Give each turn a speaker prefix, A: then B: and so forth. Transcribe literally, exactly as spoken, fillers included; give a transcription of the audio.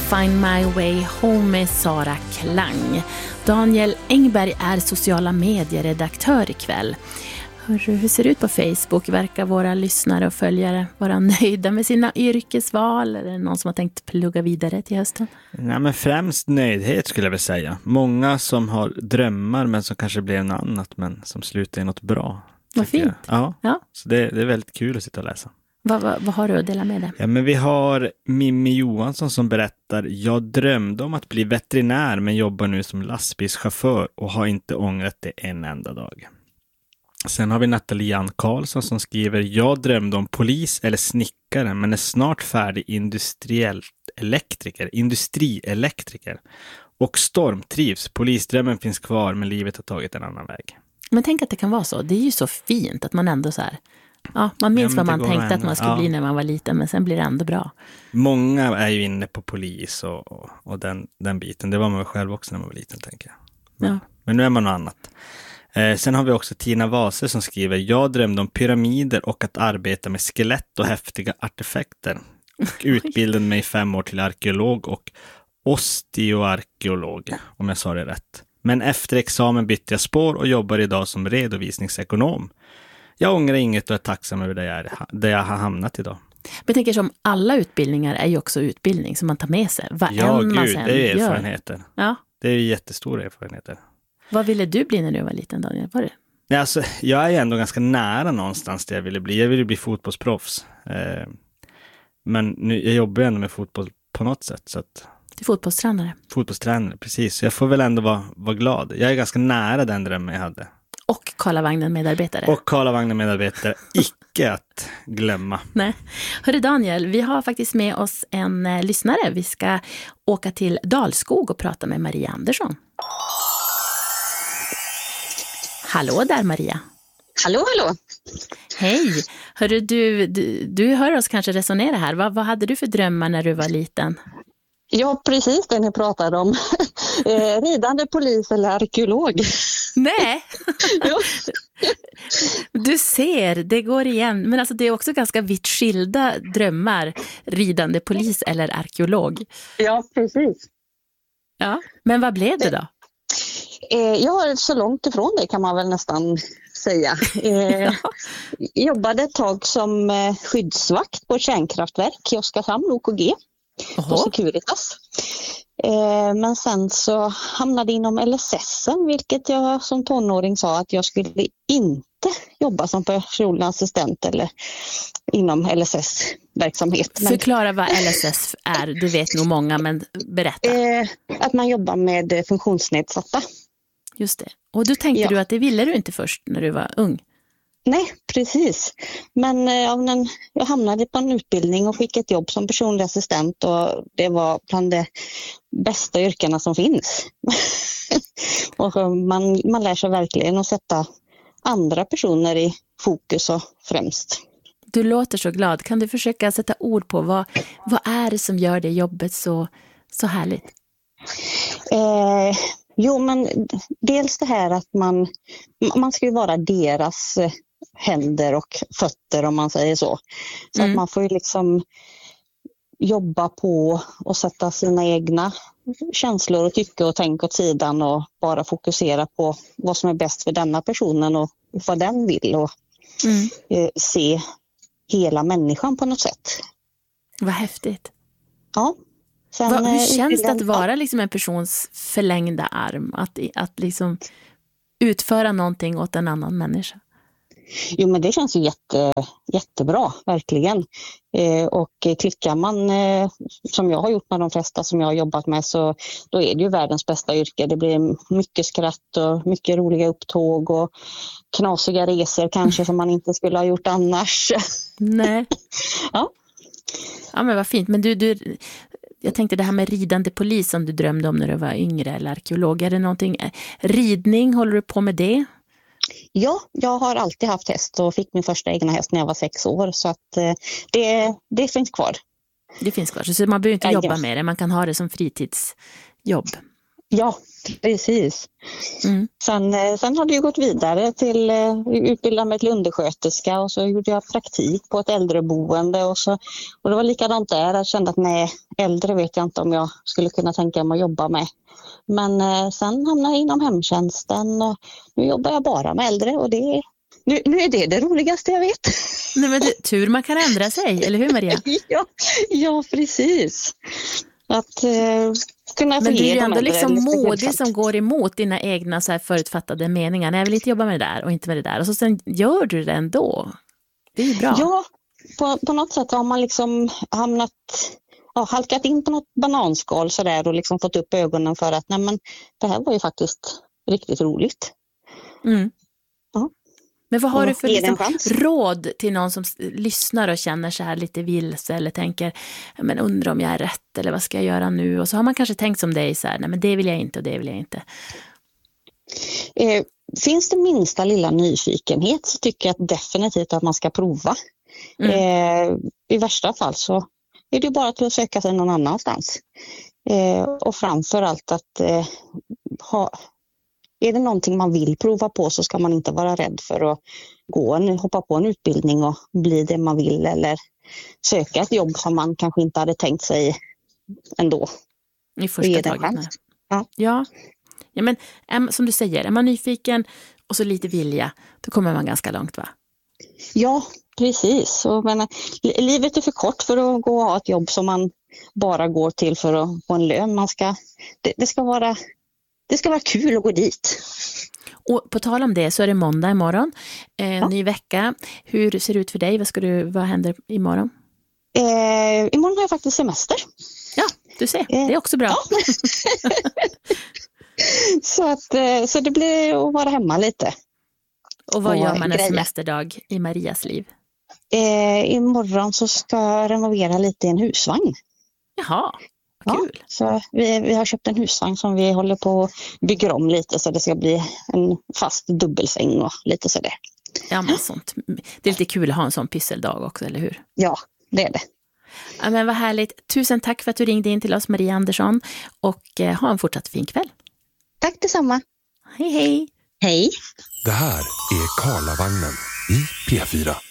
A: Find My Way Home med Sara Klang. Daniel Engberg är sociala medieredaktör ikväll. Hörru, hur ser det ut på Facebook? Verkar våra lyssnare och följare vara nöjda med sina yrkesval? Eller är det någon som har tänkt plugga vidare till hösten?
B: Nej, men främst nöjdhet skulle jag vilja säga. Många som har drömmar men som kanske blir något annat men som slutar i något bra.
A: Vad fint.
B: Ja,
A: ja.
B: Så det, det är väldigt kul att sitta och läsa.
A: Vad, vad, vad har du att dela med dig?
B: Ja, men vi har Mimmi Johansson som berättar: jag drömde om att bli veterinär men jobbar nu som lastbilschaufför och har inte ångrat det en enda dag. Sen har vi Nathalie Ann Karlsson som skriver: jag drömde om polis eller snickare men är snart färdig industriell elektriker, industrielektriker. Och stormtrivs. Polisdrömmen finns kvar men livet har tagit en annan väg.
A: Men tänk att det kan vara så. Det är ju så fint att man ändå så här... Ja, man minns ja, vad man tänkte ändå, att man skulle ja. bli när man var liten, men sen blir det ändå bra.
B: Många är ju inne på polis och, och, och den, den biten. Det var man själv också när man var liten, tänker jag. Men, ja. men nu är man något annat. Eh, sen har vi också Tina Vase som skriver: jag drömde om pyramider och att arbeta med skelett och häftiga artefakter. Och utbildade mig fem år till arkeolog och osteoarkeolog, om jag sa det rätt. Men efter examen bytte jag spår och jobbar idag som redovisningsekonom. Jag ångrar inget och är tacksam över det jag, det jag har hamnat idag. Men
A: jag tänker som alla utbildningar är ju också utbildning som man tar med sig. Vad
B: ja,
A: än
B: gud,
A: man sen
B: det är erfarenheter.
A: Ja.
B: Det är ju jättestora erfarenheter.
A: Vad ville du bli när du var liten, Daniel? Var det?
B: Ja, alltså, jag är ändå ganska nära någonstans där jag ville bli. Jag ville bli fotbollsproffs. Eh, men nu, jag jobbar ju ändå med fotboll på något sätt. Så att,
A: du är fotbollstränare.
B: Fotbollstränare, precis. Så jag får väl ändå vara, vara glad. Jag är ganska nära den drömmen jag hade.
A: Och Karlavagnen medarbetare.
B: Och Karlavagnen medarbetare, icke att glömma.
A: Nej. Hörru Daniel, vi har faktiskt med oss en eh, lyssnare. Vi ska åka till Dalskog och prata med Maria Andersson. Hallå där Maria.
C: Hallå, hallå.
A: Hej. Hörru, du, du, du hör oss kanske resonera här. Vad, vad hade du för drömmar när du var liten?
C: Ja, precis det ni pratade om. eh, ridande polis eller arkeolog.
A: Nej. Du ser, det går igen. Men alltså det är också ganska vitt skilda drömmar. Ridande polis eller arkeolog.
C: Ja, precis.
A: Ja, men vad blev det då?
C: Eh, jag är så långt ifrån det kan man väl nästan säga. Eh, ja. Jobbade ett tag som eh, skyddsvakt på ett kärnkraftverk i Oskarshamn, O K G. På Securitas. Eh, men sen så hamnade jag inom L S S-en, vilket jag som tonåring sa att jag skulle inte jobba som personlig assistent eller inom L S S-verksamhet. Men,
A: förklara vad L S S är, det vet nog många, men berätta.
C: Eh, att man jobbar med funktionsnedsatta.
A: Just det. Och då tänkte ja. du att det ville du inte först när du var ung?
C: Nej, precis. Men ja, men jag hamnade på en utbildning och fick ett jobb som personlig assistent och det var bland de bästa yrkena som finns. och man, man lär sig verkligen att sätta andra personer i fokus och främst.
A: Du låter så glad. Kan du försöka sätta ord på vad, vad är det som gör det jobbet så, så härligt?
C: Eh, jo, men dels det här att man, man ska ju vara deras händer och fötter om man säger så. Så mm. att man får ju liksom jobba på och sätta sina egna känslor och tycka och tänka åt sidan och bara fokusera på vad som är bäst för denna personen och vad den vill och mm. eh, se hela människan på något sätt.
A: Vad häftigt.
C: Ja. Sen,
A: vad, hur känns det att
C: den,
A: vara liksom en persons förlängda arm? Att, att liksom utföra någonting åt en annan människa?
C: Jo, men det känns ju jätte, jättebra, verkligen. Eh, och klickar man, eh, som jag har gjort med de flesta som jag har jobbat med, så då är det ju världens bästa yrke. Det blir mycket skratt och mycket roliga upptåg och knasiga resor kanske som man inte skulle ha gjort annars.
A: Nej.
C: ja.
A: Ja, men vad fint. Men du, du, jag tänkte det här med ridande polis som du drömde om när du var yngre eller arkeolog. Är det någonting, ridning, håller du på med det?
C: Ja, jag har alltid haft häst och fick min första egna häst när jag var sex år. Så att eh, det, det finns kvar.
A: Det finns kvar, så man behöver inte
C: ja,
A: jobba
C: ja.
A: med det. Man kan ha det som fritidsjobb.
C: Ja, precis.
A: Mm.
C: Sen, sen har det ju gått vidare till uh, utbilda mig till undersköterska och så gjorde jag praktik på ett äldreboende och, så, och det var likadant där. Jag kände att nej, äldre vet jag inte om jag skulle kunna tänka mig att jobba med. Men uh, sen hamnade jag inom hemtjänsten och nu jobbar jag bara med äldre och det, nu, nu är det det roligaste jag vet.
A: Nej, men det, tur man kan ändra sig, eller hur Maria?
C: ja, ja, precis. Att uh, kunna
A: Men du är ju ändå
C: äldre,
A: liksom modig
C: helfalt.
A: som går emot dina egna så här förutfattade meningar. Nej, jag vill inte jobba med det där och inte med det där. Och så sen gör du det ändå. Det är ju bra.
C: Ja, på, på något sätt har man liksom hamnat, ja, halkat in på något bananskal så där och liksom fått upp ögonen för att nej, men det här var ju faktiskt riktigt roligt.
A: Mm.
C: Ja.
A: Men vad har
C: Och
A: du för
C: ge det en
A: liksom,
C: chans.
A: råd till någon som s- lyssnar och känner så här lite vilse eller tänker, men undrar om jag är rätt eller vad ska jag göra nu? Och så har man kanske tänkt som dig så här, nej men det vill jag inte och det vill jag inte.
C: Eh, finns det minsta lilla nyfikenhet så tycker jag definitivt att man ska prova.
A: Mm.
C: Eh, I värsta fall så är det bara till att söka sig någon annanstans. Eh, och framförallt att eh, ha... Är det någonting man vill prova på så ska man inte vara rädd för att gå en, hoppa på en utbildning och bli det man vill eller söka ett jobb som man kanske inte hade tänkt sig ändå.
A: I första taget. Nej.
C: Ja.
A: Ja. Ja, men äm, som du säger, är man nyfiken och så lite vilja, då kommer man ganska långt, va?
C: Ja, precis. Och, men, livet är för kort för att gå och ha ett jobb som man bara går till för att få en lön. Man ska, det, det ska vara... Det ska vara kul att gå dit.
A: Och på tal om det så är det måndag imorgon. Eh,
C: Ja.
A: Ny vecka. Hur ser det ut för dig? Vad, ska du, vad händer imorgon?
C: Eh, imorgon har jag faktiskt semester.
A: Ja, du ser. Det är också bra.
C: Ja. så, att, eh, så det blir att vara hemma lite.
A: Och vad
C: Och
A: gör man en
C: grejer.
A: semesterdag i Marias liv?
C: Eh, imorgon så ska jag renovera lite i en husvagn.
A: Jaha, vad kul.
C: Ja, så vi, vi har köpt en husvagn som vi håller på att bygga om lite så det ska bli en fast dubbelsäng och lite sådär.
A: Ja, men sånt. Det är lite kul att ha en sån pysseldag också, eller hur?
C: Ja, det är det.
A: Ja, men vad härligt. Tusen tack för att du ringde in till oss, Maria Andersson. Och eh, ha en fortsatt fin kväll.
C: Tack detsamma.
A: Hej, hej.
C: Hej.
D: Det här är Karlavagnen i P fyra.